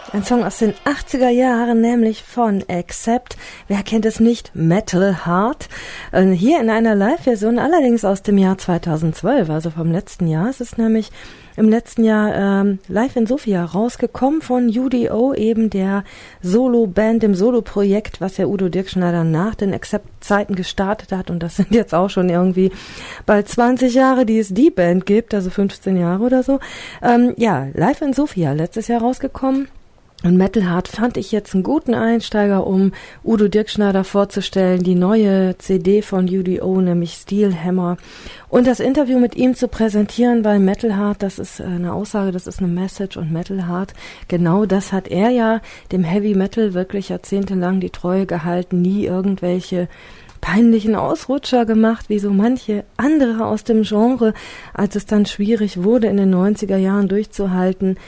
Ein Song aus den 80er Jahren, nämlich von Accept. Wer kennt es nicht? Metal Heart. Hier in einer Live-Version, allerdings aus dem Jahr 2012, also vom letzten Jahr. Es ist nämlich im letzten Jahr live in Sofia rausgekommen von UDO, eben der Solo-Band, dem Solo-Projekt, was ja Udo Dirkschneider nach den Accept-Zeiten gestartet hat. Und das sind jetzt auch schon irgendwie bald 20 Jahre, die es die Band gibt, also 15 Jahre oder so. Live in Sofia, letztes Jahr rausgekommen. Und Metal Heart fand ich jetzt einen guten Einsteiger, um Udo Dirkschneider vorzustellen, die neue CD von UDO, nämlich Steel Hammer, und das Interview mit ihm zu präsentieren, weil Metal Heart, das ist eine Aussage, das ist eine Message, und Metal Heart, genau das hat er ja dem Heavy Metal wirklich jahrzehntelang die Treue gehalten, nie irgendwelche peinlichen Ausrutscher gemacht, wie so manche andere aus dem Genre, als es dann schwierig wurde, in den 90er Jahren durchzuhalten.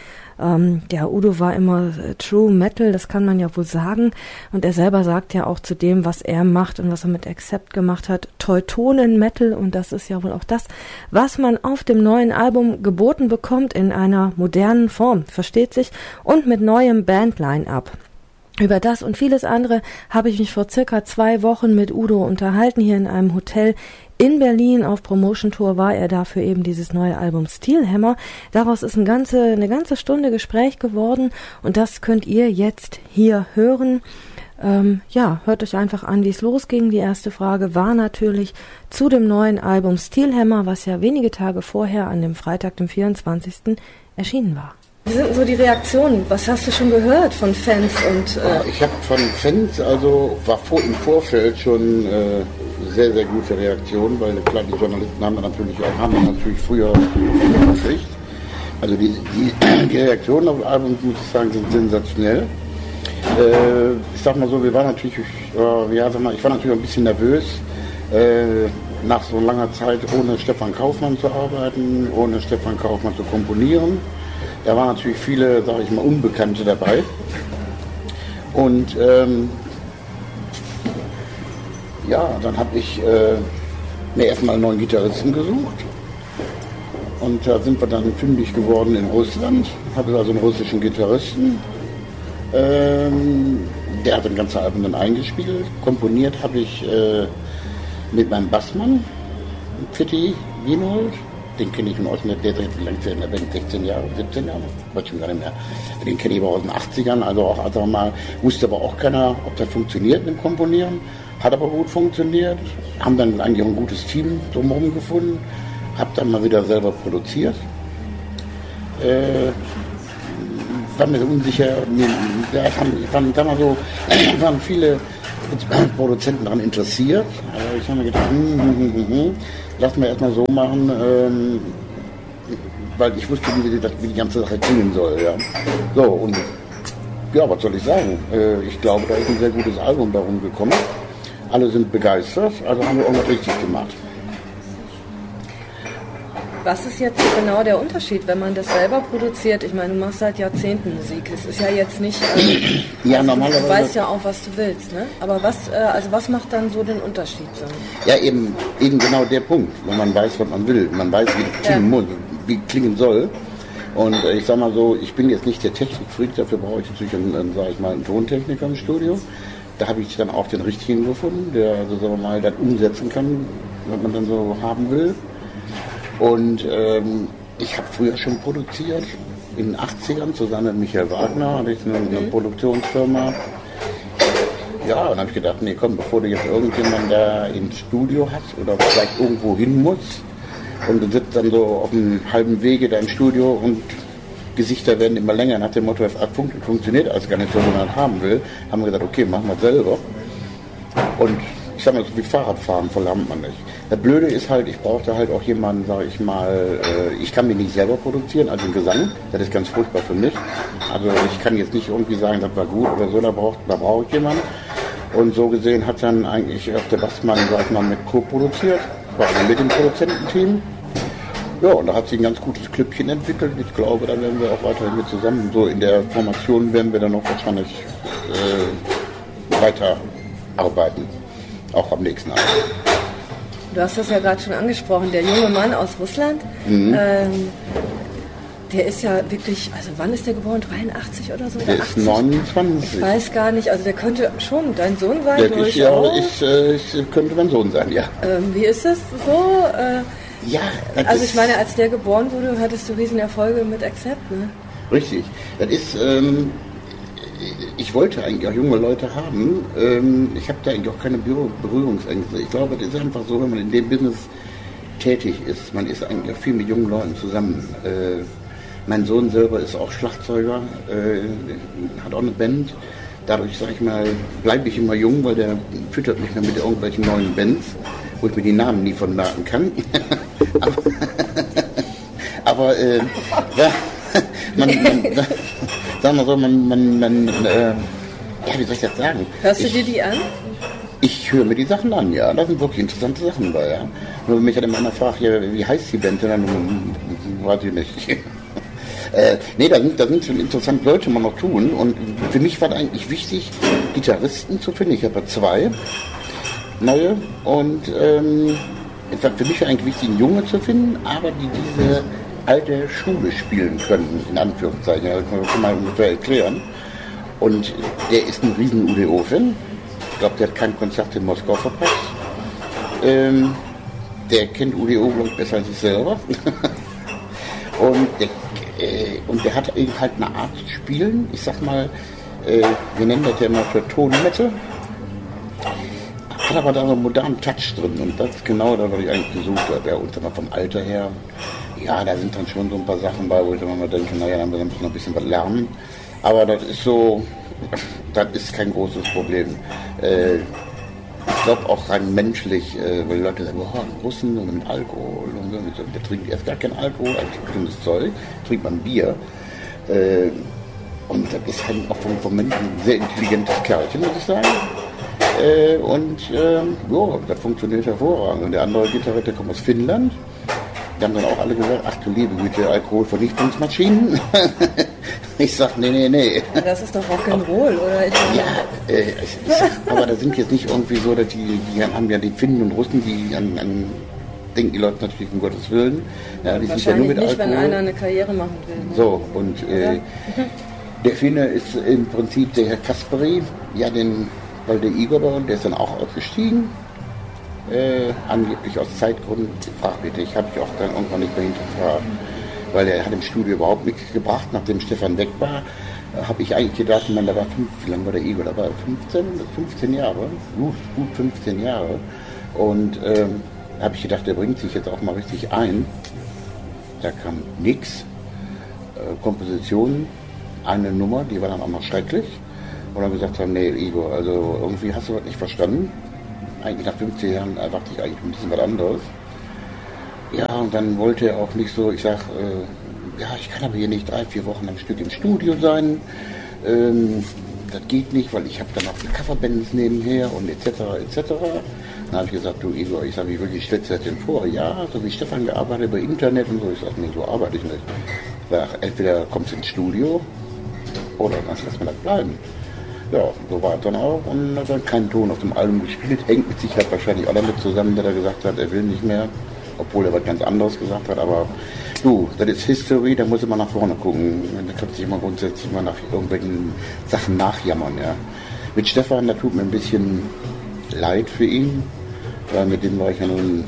Udo war immer True Metal, das kann man ja wohl sagen. Und er selber sagt ja auch zu dem, was er macht und was er mit Accept gemacht hat, Teutonen Metal. Und das ist ja wohl auch das, was man auf dem neuen Album geboten bekommt in einer modernen Form, versteht sich, und mit neuem Bandline-Up. Über das und vieles andere habe ich mich vor circa 2 Wochen mit Udo unterhalten, hier in einem Hotel in Berlin. Auf Promotion-Tour war er dafür eben dieses neue Album Steel Hammer. Daraus ist eine ganze Stunde Gespräch geworden, und das könnt ihr jetzt hier hören. Hört euch einfach an, wie es losging. Die erste Frage war natürlich zu dem neuen Album Steel Hammer, was ja wenige Tage vorher an dem Freitag, dem 24. erschienen war. Wie sind so die Reaktionen? Was hast du schon gehört von Fans? Ich habe von Fans, im Vorfeld schon sehr, sehr gute Reaktionen, weil klar, die Journalisten haben natürlich früher gekriegt. Also die Reaktionen auf das Album, muss ich sagen, sind sensationell. Ich sag mal so, ich war natürlich ein bisschen nervös, nach so langer Zeit ohne Stefan Kaufmann zu arbeiten, ohne Stefan Kaufmann zu komponieren. Da waren natürlich viele, sage ich mal, Unbekannte dabei. Und dann habe ich mir erstmal einen neuen Gitarristen gesucht. Und da sind wir dann fündig geworden in Russland. Hatte also einen russischen Gitarristen. Der hat den ganzen Album dann eingespielt. Komponiert habe ich mit meinem Bassmann, Fitti Wienold. Den kenne ich von euch nicht, der ist wie lange in der Band, 16 Jahre, 17 Jahre, weiß ich gar nicht mehr. Den kenne ich aber aus den 80ern, wusste aber auch keiner, ob das funktioniert mit dem Komponieren. Hat aber gut funktioniert, haben dann eigentlich auch ein gutes Team drumherum gefunden, hab dann mal wieder selber produziert. War mir unsicher, waren viele Produzenten daran interessiert. Ich habe mir gedacht, lass mir erstmal so machen, weil ich wusste, wie die ganze Sache klingen soll. Ja. So, und ja, was soll ich sagen? Ich glaube, da ist ein sehr gutes Album darum gekommen. Alle sind begeistert, also haben wir auch noch richtig gemacht. Was ist jetzt genau der Unterschied, wenn man das selber produziert? Ich meine, du machst seit Jahrzehnten Musik. Es ist ja jetzt nicht... normalerweise... Du weißt ja auch, was du willst, ne? Aber was macht dann so den Unterschied? So? Ja, eben genau der Punkt, wenn man weiß, was man will. Man weiß, wie klingen soll. Und ich sag mal so, ich bin jetzt nicht der Technikfreak, dafür brauche ich natürlich einen Tontechniker im Studio. Da habe ich dann auch den richtigen gefunden, der das umsetzen kann, was man dann so haben will. Und ich habe früher schon produziert, in den 80ern, zusammen mit Michael Wagner, hatte ich eine Produktionsfirma. Ja, und dann habe ich gedacht, nee, komm, bevor du jetzt irgendjemanden da ins Studio hast oder vielleicht irgendwo hin musst und du sitzt dann so auf einem halben Wege da im Studio und Gesichter werden immer länger, nach dem Motto, funktioniert alles gar nicht so, wie man das haben will, haben wir gesagt, okay, machen wir es selber. Und ich sag mal, so wie Fahrradfahren verlernt man nicht. Das Blöde ist halt, ich brauchte halt auch jemanden, sag ich mal, ich kann mich nicht selber produzieren, also den Gesang, das ist ganz furchtbar für mich. Also ich kann jetzt nicht irgendwie sagen, das war gut oder so, da brauche ich jemanden. Und so gesehen hat dann eigentlich auch der Bassmann, sag ich mal, mit co-produziert, also mit dem Produzententeam. Ja, und da hat sich ein ganz gutes Klüppchen entwickelt. Ich glaube, da werden wir auch weiterhin mit zusammen, so in der Formation werden wir dann noch wahrscheinlich weiter arbeiten. Auch am nächsten Abend. Du hast das ja gerade schon angesprochen, der junge Mann aus Russland. Der ist ja wirklich, also wann ist der geboren? 83 oder so? Der ist 29. Ich weiß gar nicht, also der könnte schon dein Sohn sein. Ich könnte mein Sohn sein, ja. Wie ist das so? Ja. Also ich meine, als der geboren wurde, hattest du riesen Erfolge mit Accept, ne? Richtig. Das ist, ich wollte eigentlich auch junge Leute haben. Ich habe da eigentlich auch keine Berührungsängste. Ich glaube, das ist einfach so, wenn man in dem Business tätig ist. Man ist eigentlich auch viel mit jungen Leuten zusammen. Mein Sohn selber ist auch Schlagzeuger, hat auch eine Band. Dadurch, sag ich mal, bleibe ich immer jung, weil der füttert mich dann mit irgendwelchen neuen Bands, wo ich mir die Namen nie von merken kann. aber ja, sagen wir so, ja, wie soll ich das sagen? Hörst du dir die an? Ich höre mir die Sachen an, ja. Da sind wirklich interessante Sachen bei, ja. Nur wenn mich dann immer einer fragt, ja, wie heißt die Band, dann weiß ich nicht. Nee, da sind schon interessante Leute, man noch tun. Und für mich war eigentlich wichtig, Gitarristen zu finden. Ich habe ja 2 neue. Und es war für mich eigentlich wichtig, einen Junge zu finden, aber die diese alte Schule spielen können, in Anführungszeichen. Das kann man ungefähr erklären. Und der ist ein riesen UDO-Fan. Ich glaube, der hat kein Konzert in Moskau verpasst. Der kennt UDO, glaube ich, besser als ich selber. Und der hat eben halt eine Art zu spielen. Ich sag mal, wir nennen das ja immer für Tonmetal. Hat aber da so einen modernen Touch drin. Und das ist genau das, was ich eigentlich gesucht habe. Ja, und dann vom Alter her, ja, da sind dann schon so ein paar Sachen bei, wo ich dann mal denke, naja, dann müssen wir noch ein bisschen was lernen. Aber das ist so, das ist kein großes Problem. Ich glaube auch rein menschlich, weil die Leute sagen, oh, Russen und mit Alkohol und so. Der trinkt erst gar kein Alkohol, also bestimmtes Zeug, trinkt man Bier. Und das ist halt auch vom Menschen ein sehr intelligentes Kerlchen, muss ich sagen. Ja, das funktioniert hervorragend. Und der andere Gitarrist, der kommt aus Finnland. Die haben dann auch alle gesagt, ach du liebe Güte, Alkoholvernichtungsmaschinen. Ich sag, nee. Das ist doch Rock'n'Roll, oder? Aber da sind jetzt nicht irgendwie so, dass die haben ja die Finnen und Russen, die denken die Leute natürlich um Gottes Willen. Ja, die sind ja nur mit nicht, Alkohol. wenn einer eine Karriere machen will. Ne? So, und der Finne ist im Prinzip der Herr Kasperi, ja, weil der Igor bei uns, der ist dann auch ausgestiegen. Angeblich aus Zeitgründen, frag bitte, ich habe mich auch dann irgendwann nicht mehr hinterfragt, weil er hat im Studio überhaupt nichts gebracht. Nachdem Stefan weg war, habe ich eigentlich gedacht, da war wie lange war der Igor? Da war 15 Jahre, gut 15 Jahre. Und habe ich gedacht, der bringt sich jetzt auch mal richtig ein. Da kam nichts. Komposition, eine Nummer, die war dann auch noch schrecklich. Und dann gesagt haben, nee Igor, also irgendwie hast du was nicht verstanden. Eigentlich nach 15 Jahren erwarte ich eigentlich ein bisschen was anderes. Ja, und dann wollte er auch nicht so, ich sag, ja, ich kann aber hier nicht 3-4 Wochen am Stück im Studio sein. Das geht nicht, weil ich habe dann auch eine Coverbands nebenher und etc. Dann habe ich gesagt, du Igor, ich sage, wie will ich letztes denn vor? Ja, so wie Stefan gearbeitet über Internet und so. Ich sage, nee, so arbeite ich nicht. Ich sage, entweder kommst du ins Studio oder dann lass mir das bleiben. Ja, so war es dann auch und hat dann keinen Ton auf dem Album gespielt. Hängt mit Sicherheit wahrscheinlich auch damit zusammen, der da gesagt hat, er will nicht mehr. Obwohl er was ganz anderes gesagt hat, aber du, das ist History, da muss man nach vorne gucken. Da kann sich immer grundsätzlich immer nach irgendwelchen Sachen nachjammern, ja. Mit Stefan, da tut mir ein bisschen leid für ihn, weil mit dem war ich ja nun,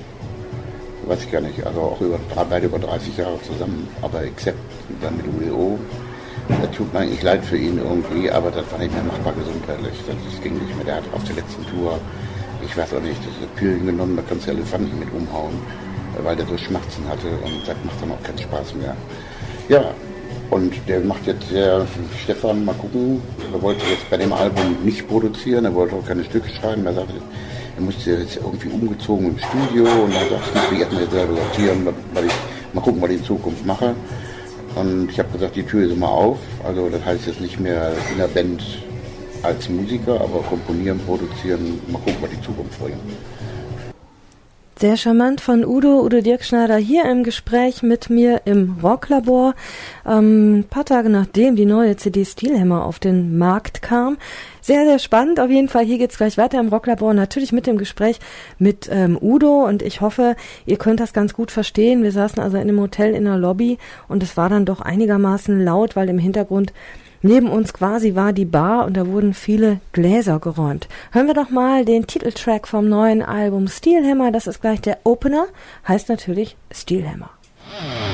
weiß ich gar nicht, also auch beide über 30 Jahre zusammen, aber except dann mit UDO. Das tut mir eigentlich leid für ihn irgendwie, aber das war nicht mehr machbar gesundheitlich. Das ging nicht mehr. Der hat auf der letzten Tour, ich weiß auch nicht, das Pillen genommen, da kannst du Elefanten mit umhauen, weil der so Schmerzen hatte und das macht dann auch keinen Spaß mehr. Ja, und der macht jetzt, der Stefan, mal gucken, er wollte jetzt bei dem Album nicht produzieren, er wollte auch keine Stücke schreiben, er sagte, er musste jetzt irgendwie umgezogen im Studio und dann sagte ich, ich erstmal jetzt selber sortieren, weil ich mal gucken, was ich in Zukunft mache. Und ich habe gesagt, die Tür ist immer auf. Also das heißt jetzt nicht mehr in der Band als Musiker, aber komponieren, produzieren, mal gucken, was die Zukunft bringt. Sehr charmant von Udo Dirkschneider hier im Gespräch mit mir im Rocklabor. Ein paar Tage nachdem die neue CD Steelhammer auf den Markt kam. Sehr, sehr spannend. Auf jeden Fall, hier geht's gleich weiter im Rocklabor. Natürlich mit dem Gespräch mit Udo. Und ich hoffe, ihr könnt das ganz gut verstehen. Wir saßen also in einem Hotel in der Lobby und es war dann doch einigermaßen laut, weil im Hintergrund neben uns quasi war die Bar und da wurden viele Gläser geräumt. Hören wir doch mal den Titeltrack vom neuen Album Steelhammer. Das ist gleich der Opener, heißt natürlich Steelhammer.